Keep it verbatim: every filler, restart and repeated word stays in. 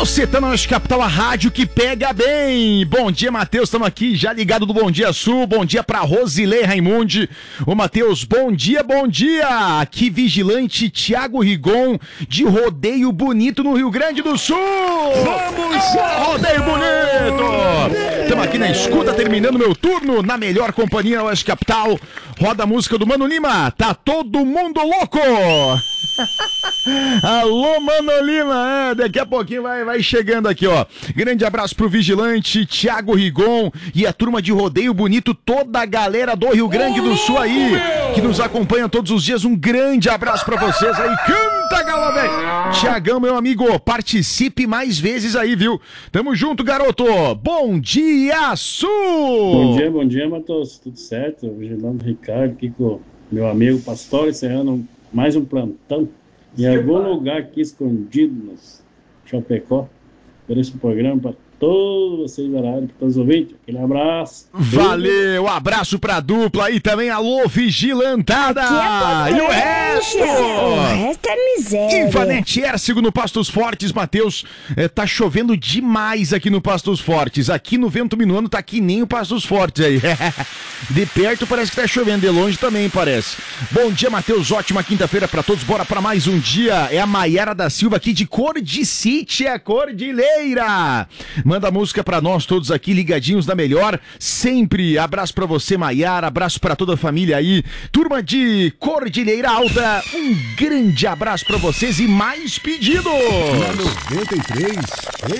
Você tá na Oeste Capital, a rádio que pega bem. Bom dia, Matheus, estamos aqui já ligado do Bom Dia Sul. Bom dia pra Rosilei Raimundi. Ô, Matheus, bom dia, bom dia. Aqui vigilante Thiago Rigon, de Rodeio Bonito, no Rio Grande do Sul. Vamos, oh, Rodeio Bonito. Estamos aqui na escuta, terminando meu turno na melhor companhia da Oeste Capital. Roda a música do Mano Lima. Tá todo mundo louco. Alô, Mano Lima, é, daqui a pouquinho vai, vai chegando aqui, ó. Grande abraço pro vigilante Thiago Rigon e a turma de Rodeio Bonito, toda a galera do Rio Grande do Sul aí, que nos acompanha todos os dias. Um grande abraço pra vocês aí. Canta, galo, velho. Thiagão, meu amigo, participe mais vezes aí, viu? Tamo junto, garoto. Bom dia, Sul! Bom dia, bom dia, Matheus. Tudo certo? O vigilante Ricardo aqui com o meu amigo Pastor, encerrando mais um plantão em algum lugar aqui escondido no Chapecó. Por esse programa para todos vocês, para todos os ouvintes. Aquele abraço. Valeu, abraço pra dupla e também alô, vigilantada. É e o resto? O resto é miséria. Ivanete Ercigo no Pastos Fortes, Matheus. É, tá chovendo demais aqui no Pastos Fortes. Aqui no Vento Minuano tá que nem o Pastos Fortes aí. De perto parece que tá chovendo, de longe também parece. Bom dia, Matheus. Ótima quinta-feira pra todos. Bora pra mais um dia. É a Maiara da Silva aqui de Cordicite, a Cordilheira. Manda música pra nós todos aqui, ligadinhos na melhor. Sempre abraço pra você, Maiara. Abraço pra toda a família aí. Turma de Cordilheira Alta, um grande abraço pra vocês e mais pedidos. Na noventa e três,